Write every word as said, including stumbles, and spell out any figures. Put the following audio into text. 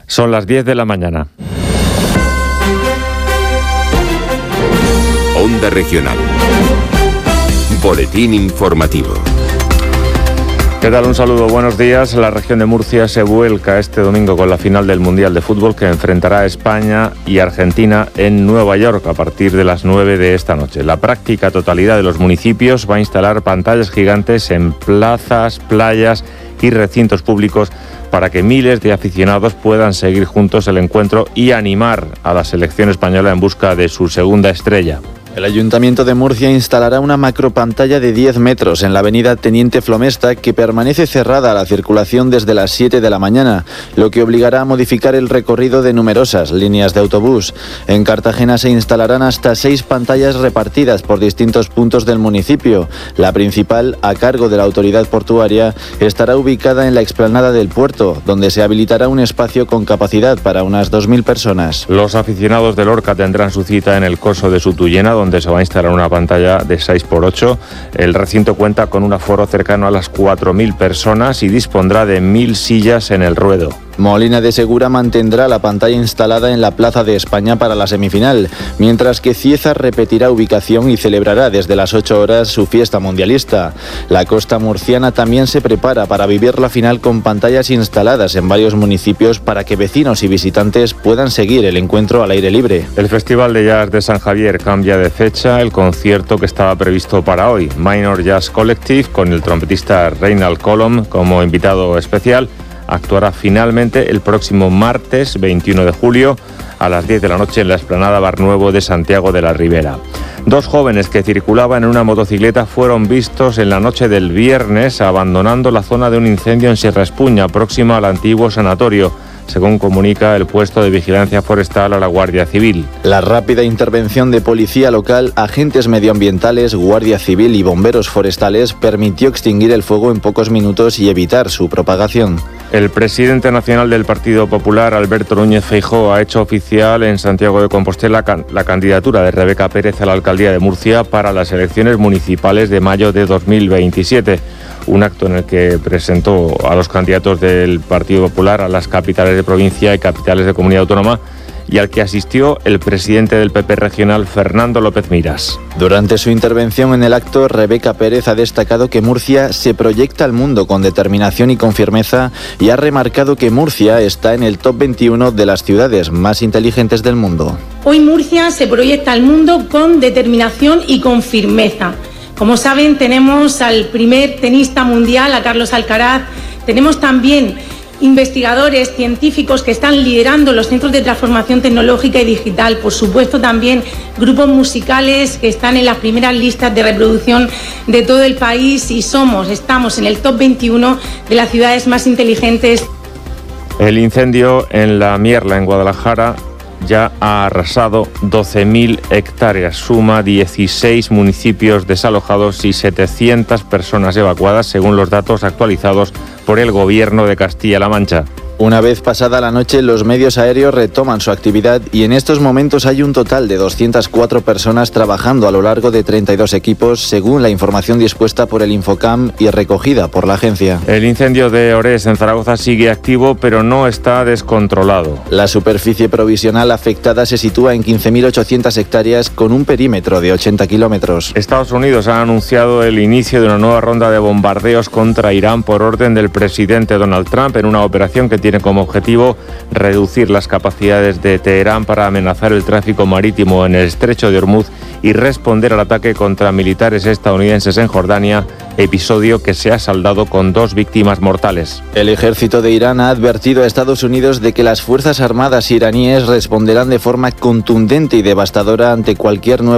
Son las diez de la mañana. Onda Regional. Boletín informativo. ¿Qué tal? Un saludo, buenos días. La región de Murcia se vuelca este domingo con la final del Mundial de Fútbol que enfrentará a España y Argentina en Nueva York a partir de las nueve de esta noche. La práctica totalidad de los municipios va a instalar pantallas gigantes en plazas, playas y recintos públicos para que miles de aficionados puedan seguir juntos el encuentro y animar a la selección española en busca de su segunda estrella. El Ayuntamiento de Murcia instalará una macropantalla de diez metros en la avenida Teniente Flomesta que permanece cerrada a la circulación desde las siete de la mañana, lo que obligará a modificar el recorrido de numerosas líneas de autobús. En Cartagena se instalarán hasta seis pantallas repartidas por distintos puntos del municipio. La principal, a cargo de la autoridad portuaria, estará ubicada en la explanada del puerto, donde se habilitará un espacio con capacidad para unas dos mil personas. Los aficionados de Lorca tendrán su cita en el Coso de Sutuyena, donde se va a instalar una pantalla de seis por ocho. El recinto cuenta con un aforo cercano a las cuatro mil personas y dispondrá de mil sillas en el ruedo. Molina de Segura mantendrá la pantalla instalada en la Plaza de España para la semifinal, mientras que Cieza repetirá ubicación y celebrará desde las ocho horas su fiesta mundialista. La costa murciana también se prepara para vivir la final con pantallas instaladas en varios municipios para que vecinos y visitantes puedan seguir el encuentro al aire libre. El Festival de Jazz de San Javier cambia de fecha. El concierto que estaba previsto para hoy, Minor Jazz Collective, con el trompetista Reinald Colom como invitado especial, actuará finalmente el próximo martes veintiuno de julio a las diez de la noche en la explanada Bar Nuevo de Santiago de la Ribera. Dos jóvenes que circulaban en una motocicleta fueron vistos en la noche del viernes abandonando la zona de un incendio en Sierra Espuña, próxima al antiguo sanatorio, según comunica el puesto de vigilancia forestal a la Guardia Civil. La rápida intervención de policía local, agentes medioambientales, Guardia Civil y bomberos forestales permitió extinguir el fuego en pocos minutos y evitar su propagación. El presidente nacional del Partido Popular, Alberto Núñez Feijóo, ha hecho oficial en Santiago de Compostela la candidatura de Rebeca Pérez a la alcaldía de Murcia para las elecciones municipales de mayo de dos mil veintisiete. Un acto en el que presentó a los candidatos del Partido Popular a las capitales de provincia y capitales de comunidad autónoma y al que asistió el presidente del P P regional, Fernando López Miras. Durante su intervención en el acto, Rebeca Pérez ha destacado que Murcia se proyecta al mundo con determinación y con firmeza y ha remarcado que Murcia está en el top veintiuno de las ciudades más inteligentes del mundo. Hoy Murcia se proyecta al mundo con determinación y con firmeza. Como saben, tenemos al primer tenista mundial, a Carlos Alcaraz. Tenemos también investigadores, científicos que están liderando los centros de transformación tecnológica y digital. Por supuesto, también grupos musicales que están en las primeras listas de reproducción de todo el país y somos, estamos en el top veintiuno de las ciudades más inteligentes. El incendio en La Mierla, en Guadalajara, ya ha arrasado doce mil hectáreas, suma dieciséis municipios desalojados y setecientas personas evacuadas, según los datos actualizados por el Gobierno de Castilla-La Mancha. Una vez pasada la noche, los medios aéreos retoman su actividad y en estos momentos hay un total de doscientas cuatro personas trabajando a lo largo de treinta y dos equipos, según la información dispuesta por el Infocam y recogida por la agencia. El incendio de Orés en Zaragoza sigue activo, pero no está descontrolado. La superficie provisional afectada se sitúa en quince mil ochocientas hectáreas con un perímetro de ochenta kilómetros. Estados Unidos ha anunciado el inicio de una nueva ronda de bombardeos contra Irán por orden del presidente Donald Trump en una operación que tiene como objetivo reducir las capacidades de Teherán para amenazar el tráfico marítimo en el estrecho de Hormuz y responder al ataque contra militares estadounidenses en Jordania, episodio que se ha saldado con dos víctimas mortales. El ejército de Irán ha advertido a Estados Unidos de que las fuerzas armadas iraníes responderán de forma contundente y devastadora ante cualquier nueva